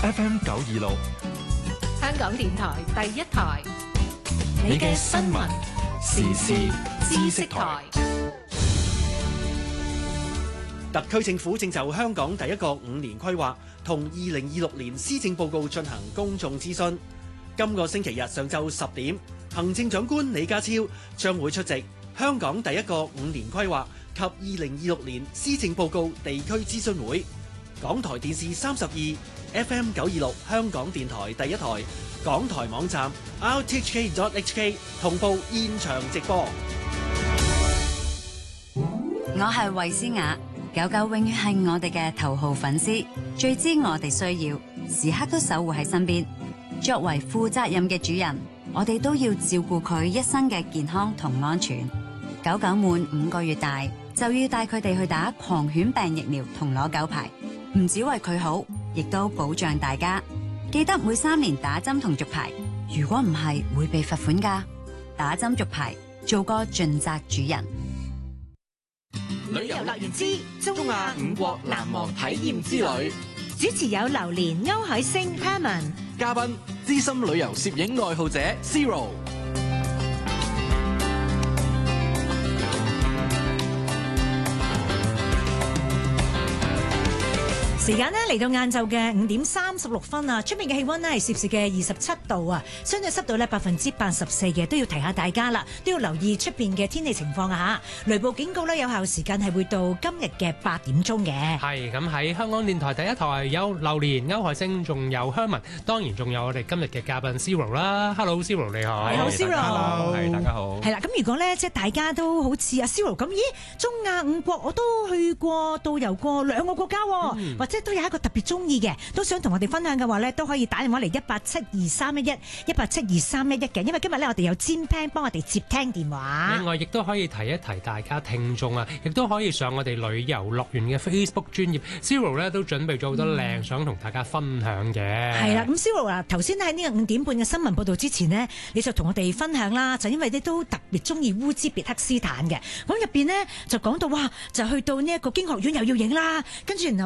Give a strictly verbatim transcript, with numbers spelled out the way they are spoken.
F M 九二六， 香港電台第一台， 你嘅新聞時事知識台。 特區政府正就香港第一個五年規劃同二零二六年施政報告進行公眾諮詢。今個星期日上晝十點，行政長官李家超將會出席香港第一個五年規劃及二零二六年施政報告地區諮詢會。港台電視三十二 F M 九二六香港電台第一台，港台網站 r t h k dot h k 同步現場直播。 我係衛詩雅，狗狗永遠係我哋嘅頭號粉絲，最知我哋需要，時刻都守護喺身邊。作為負責任嘅主人，我哋都要照顧佢一生嘅健康同安全。狗狗滿五個月大就要帶佢哋去打狂犬病疫苗同攞狗牌，唔只為佢好，亦都保障大家。記得每三年打針同續牌，如果唔係會被罰款㗎。打針續牌，做個盡責主人。 旅遊樂園之中亞五國難忘體驗之旅， 主持有榴蓮、歐海星、Herman， 嘉賓資深旅遊攝影愛好者 Zero。 時間呢嚟到晏晝嘅五點三十六分啊，出面嘅氣溫呢係攝氏嘅二十七度啊，相對濕度呢百分之八十四嘅，都要提下大家啦，都要留意出邊嘅天氣情況啊吓。雷暴警告呢有效時間係會到今日嘅八點鐘嘅。 係咁，喺香港電台第一台有榴蓮、歐海星，仲有 Herman， 當然仲有我哋今日嘅嘉賓 Zero 啦。Hello Zero 你好， 你好 Zero， 係大家好。 係啦，咁如果呢即係大家都好似阿 Zero 咁，咦，中亞五國我都去過導遊過兩個國家，嗯、或者都有一個特別中意嘅，都想同我哋分享嘅話呢，都可以打電話嚟一八七二三一一一八七二三一一嘅，因為今日呢，我哋有尖聽幫我哋接聽電話。 另外亦都可以提一提大家聽眾啊，亦都可以上我哋旅遊樂園嘅 Facebook 專頁 Zero 呢都準備咗好多靚、嗯、想同大家分享嘅。係啦， 咁 Zero 啊，頭先喺呢個五點半嘅新聞報道之前呢，你就同我哋分享啦，就因為你都特別中意烏茲別克斯坦嘅，咁入邊呢，就講到哇，就去到呢一個經學院又要影啦，跟住然後